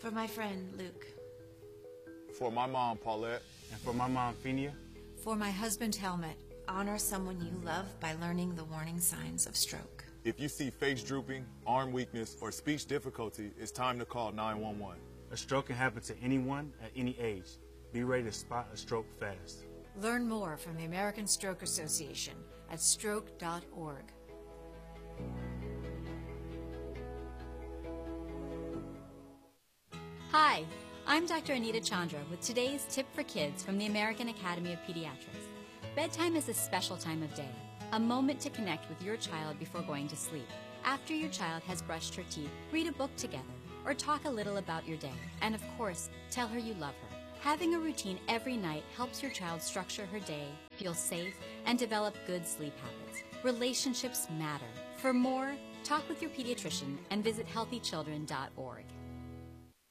For my friend, Luke. For my mom, Paulette. And for my mom, Phenia. For my husband, Helmut. Honor someone you love by learning the warning signs of stroke. If you see face drooping, arm weakness, or speech difficulty, it's time to call 911. A stroke can happen to anyone at any age. Be ready to spot a stroke fast. Learn more from the American Stroke Association at stroke.org. Hi, I'm Dr. Anita Chandra with today's tip for kids from the American Academy of Pediatrics. Bedtime is a special time of day, a moment to connect with your child before going to sleep. After your child has brushed her teeth, read a book together, or talk a little about your day. And of course, tell her you love her. Having a routine every night helps your child structure her day, feel safe, and develop good sleep habits. Relationships matter. For more, talk with your pediatrician and visit healthychildren.org.